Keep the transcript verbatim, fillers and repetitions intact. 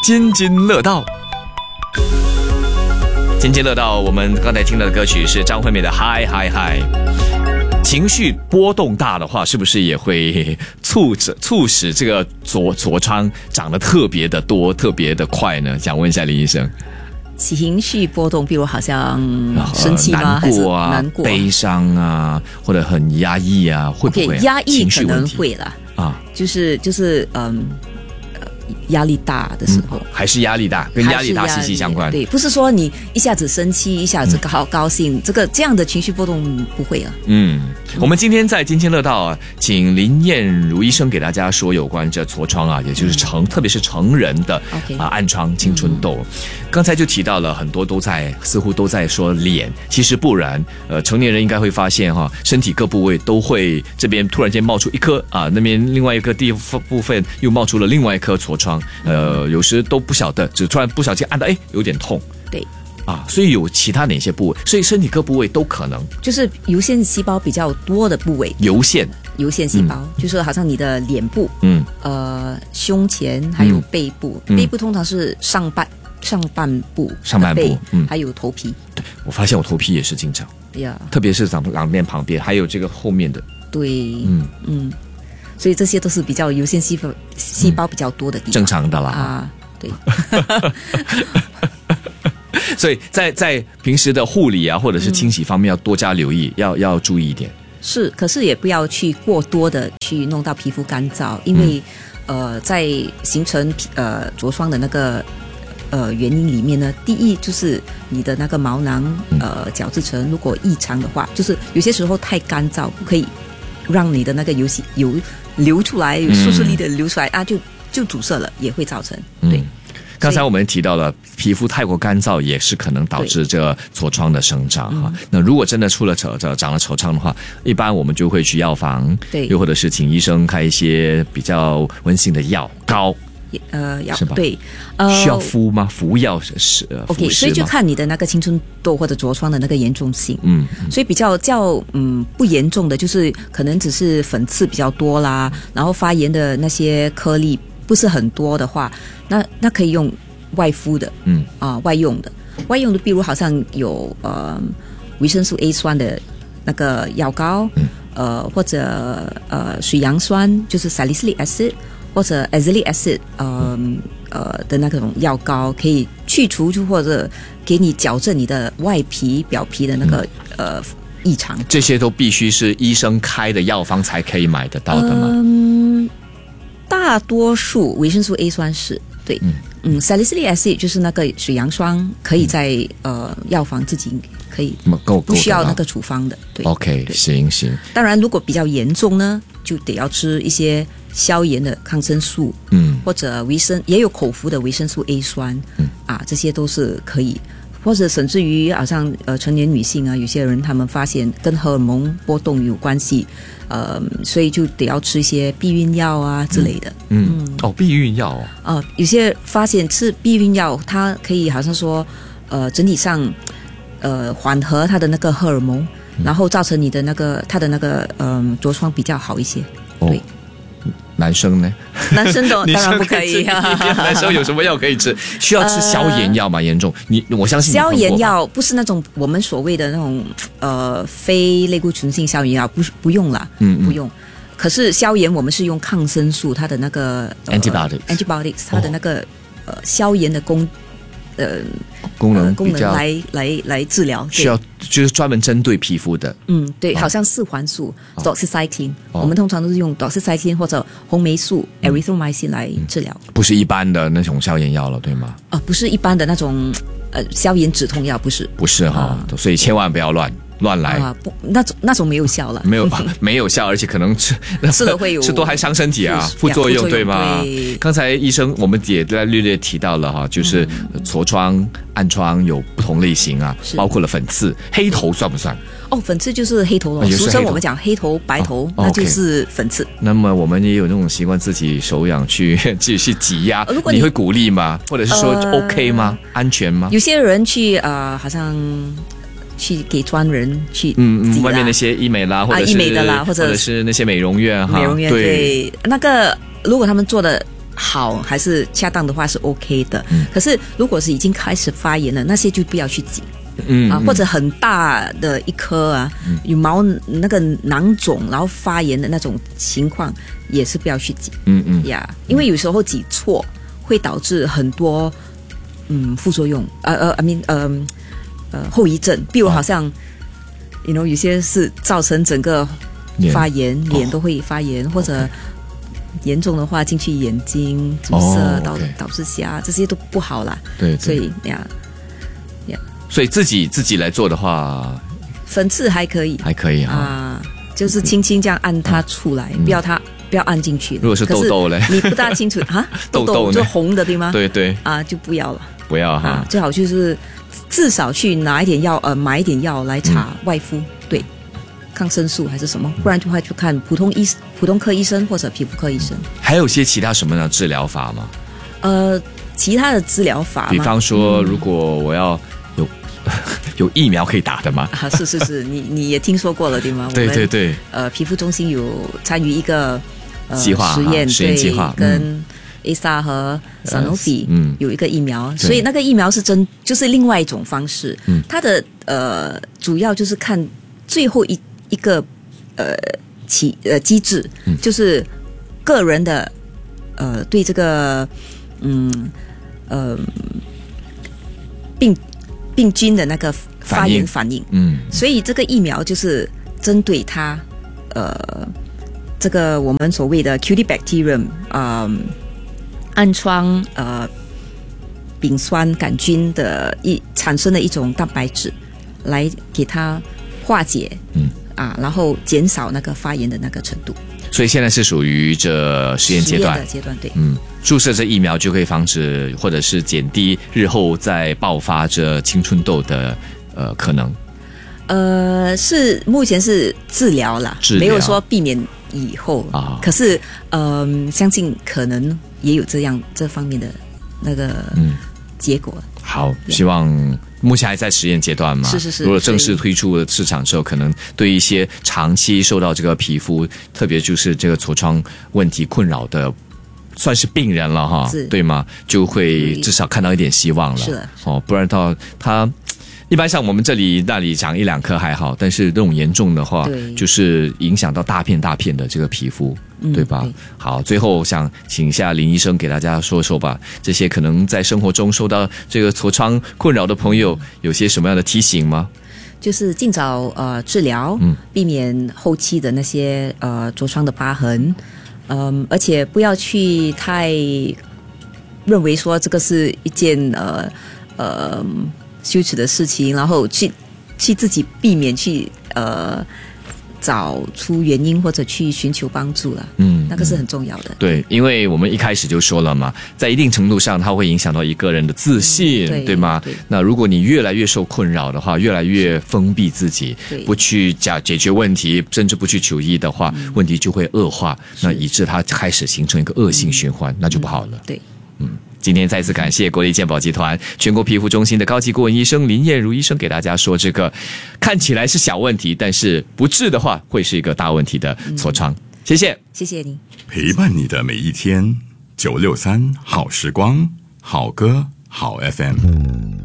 津津乐道。津津乐道，我们刚才听到的歌曲是张惠妹的《嗨嗨嗨》。情绪波动大的话，是不是也会促使促使这个痤痤疮长得特别的多、特别的快呢？想问一下林医生。 情绪波动，比如好像生气吗？ 难过啊， 难过、 悲伤啊，或者很压抑啊，会不会、啊 okay, 压抑可能会啦啊， 就是就是嗯。压力大的时候、嗯、 还是压力大，跟压力大息息相关。 对，不是说你一下子生气一下子高高兴、嗯、这个这样的情绪波动不会了。 嗯，我们今天在津津乐道啊，请林燕如医生给大家说有关这痤疮啊，也就是成、嗯、特别是成人的、okay. 啊暗疮、青春痘、嗯。刚才就提到了很多都在似乎都在说脸，其实不然。呃，成年人应该会发现哈、啊，身体各部位都会这边突然间冒出一颗啊，那边另外一个地部分又冒出了另外一颗痤疮。呃，有时都不晓得，只突然不小心按到，哎，有点痛。 对， 啊，所以有其他哪些部位？所以身体各部位都可能， 就是油腺细胞比较多的部位。 油腺， 油腺细胞、嗯、就是好像你的脸部， 嗯， 呃，胸前还有背部，嗯、背部通常是上半上半部， 上半部， 嗯，还有头皮。 对，我发现我头皮也是经常， 呀、yeah ， 特别是两两边旁边，还有这个后面的。 对，嗯嗯。所以这些都是比较油腺细胞细胞比较多的地方， 正常的啦啊，对。 所以在在平时的护理啊，或者是清洗方面要多加留意，嗯、要要注意一点。 是，可是也不要去过多的去弄到皮肤干燥，因为、嗯、呃，在形成呃痤疮的那个呃原因里面呢，第一就是你的那个毛囊呃角质层如果异常的话，就是有些时候太干燥，不可以让你的那个油油流出来，有速速力的流出来、嗯、啊，就就阻塞了，也会造成。对，嗯、 刚才我们提到了皮肤太过干燥，也是可能导致这个痤疮的生长哈、嗯。那如果真的出了痤长了痤疮的话，一般我们就会去药房，对，又或者是请医生开一些比较温馨的药膏。 呃，药对， 呃，需要敷吗？服药是 OK， 所以就看你的那个青春痘或者痤疮的那个严重性。嗯，所以比较较嗯不严重的，就是可能只是粉刺比较多啦，然后发炎的那些颗粒不是很多的话，那那可以用外敷的，嗯啊、呃，外用的，外用的，比如好像有呃维生素 A 酸的那个药膏，嗯、呃或者呃水杨酸，就是 salicylic acid。或者 azelaic acid 呃呃的那种药膏，可以去除就或者给你矫正你的外皮表皮的那个、嗯、呃异常。 这些都必须是医生开的药方才可以买得到的吗？ 嗯，大多数维生素 A 酸是对，嗯嗯 salicylic acid 就是那个水杨酸，可以在、嗯、呃药房自己可以够不需要那个处方的。对 ，OK， 行行。 当然，如果比较严重呢，就得要吃一些消炎的抗生素，嗯，或者维生也有口服的维生素 A 酸，嗯啊，这些都是可以，或者甚至于好像呃成年女性啊，有些人他们发现跟荷尔蒙波动有关系，呃，所以就得要吃一些避孕药啊之类的。 嗯，嗯哦，避孕药哦， 呃，有些发现吃避孕药，它可以好像说，呃，整体上呃缓和它的那个荷尔蒙，嗯、然后造成你的那个它的那个嗯、呃、痤疮比较好一些。 哦、 对。 男生呢？ 男生都当然不可以。 男生有什么药可以吃？需要吃消炎药吗？严重？你我相信你消炎药不是那种我们所谓的那种呃非类固醇性消炎药，不不用了，嗯，不用。可是消炎我们是用抗生素，它的那个、呃、 antibiotics antibiotics 它的那个、哦、呃消炎的功呃功能、呃、 功能来来来治疗， 需要就是专门针对皮肤的。 嗯，对，哦、好像四环素 doxycycline，、哦、我们通常都是用 doxycycline 或者红霉素 erythromycin 来治疗、 嗯，不是一般的那种消炎药了，对吗？ 啊、呃，不是一般的那种呃消炎止痛药，不是， 不是哈、哦，所以千万不要乱。乱来啊，不，那种那种没有效了， 没有没有效，而且可能吃吃了会有吃多还伤身体啊，副作用对吗？ 对， 刚才医生我们也略略提到了哈，就是痤疮、暗疮有不同类型啊，包括了粉刺、黑头算不算？ 哦，粉刺就是黑头了，俗称我们讲黑头、白头，哦、那就是粉刺。 那么我们也有那种习惯，自己手痒去自己去挤压，如果 你, 你会鼓励吗？或者是说 OK 吗？呃、安全吗？ 有些人去呃，好像。去给专人去嗯嗯，外面那些医美啦，或者是、啊、 医美的啦，或者或者是那些美容院哈， 美容院 对, 对那个，如果他们做的好还是恰当的话是 OK 的。嗯、可是如果是已经开始发炎了，那些就不要去挤。嗯啊，或者很大的一颗啊，嗯、有毛那个囊肿，然后发炎的那种情况，也是不要去挤。嗯嗯呀， yeah, 因为有时候挤错会导致很多嗯副作用，呃呃，I mean 呃呃后遗症，比如好像、哦、，you know 有些是造成整个发炎，脸, 脸都会发炎，哦、或者严重的话进去眼睛阻塞，哦、导导致瞎，这些都不好啦。 对，对所以呀。 所以自己自己来做的话， 粉刺还可以， 还可以啊， 啊就是轻轻这样按它出来，嗯、不要它不要按进去。 如果是痘痘嘞， 你不大清楚啊，痘痘就红的对吗？ 对对啊，就不要了， 不要哈、 啊，最好就是至少去拿一点药，呃，买一点药来擦外敷，嗯、对，抗生素还是什么，不然的话就看普通医普通科医生或者皮肤科医生。 还有些其他什么的治疗法吗？ 呃，其他的治疗法， 比方说，嗯、如果我要有。有疫苗可以打的吗？ 啊，是是是，你你也听说过了对吗？ 对对对， 呃，皮肤中心有参与一个呃计划实验， 实验计划， 跟 A S A 和 Sanofi 嗯有一个疫苗，所以那个疫苗是真就是另外一种方式，嗯，它的呃主要就是看最后一一个呃机呃机制，嗯、就是个人的呃对这个嗯呃病。病菌的那个发炎反应，嗯，所以这个疫苗就是针对它，呃，这个我们所谓的 Cutibacterium， 呃，暗疮呃丙酸杆菌的一产生的一种蛋白质，来给它化解，嗯啊，然后减少那个发炎的那个程度。 所以现在是属于这实验阶段， 实验的阶段，对， 嗯，注射这疫苗就可以防止或者是减低日后再爆发这青春痘的呃可能。 呃，是目前是治疗啦， 治疗没有说避免以后啊。可是，嗯、呃，相信可能也有这样这方面的那个结果。嗯、 好，希望。目前还在实验阶段嘛？ 是是是。 如果正式推出市场之后，可能对一些长期受到这个皮肤，特别就是这个痤疮问题困扰的，算是病人了哈，对吗？就会至少看到一点希望了。 是的。 哦，不然到他一般像我们这里那里长一两颗还好，但是这种严重的话，就是影响到大片大片的这个皮肤。对吧？对，好，最后想请一下林医生给大家说说吧，这些可能在生活中受到这个痤疮困扰的朋友，有些什么样的提醒吗？ 就是尽早呃治疗，嗯，避免后期的那些呃痤疮的疤痕，嗯、呃，而且不要去太认为说这个是一件呃呃羞耻的事情，然后去去自己避免去呃。找出原因或者去寻求帮助了，嗯，那个是很重要的。 对，因为我们一开始就说了嘛，在一定程度上，它会影响到一个人的自信，嗯、对, 对吗？对。那如果你越来越受困扰的话，越来越封闭自己，不去解解决问题，甚至不去求医的话，嗯、问题就会恶化，那以致它开始形成一个恶性循环，嗯、那就不好了。 对， 嗯。今天再次感谢国立健保集团全国皮肤中心的高级顾问医生林燕如医生给大家说这个看起来是小问题，但是不治的话会是一个大问题的痤疮。嗯、谢谢， 谢谢你， 陪伴你的每一天。九六三好时光，好歌好 F M。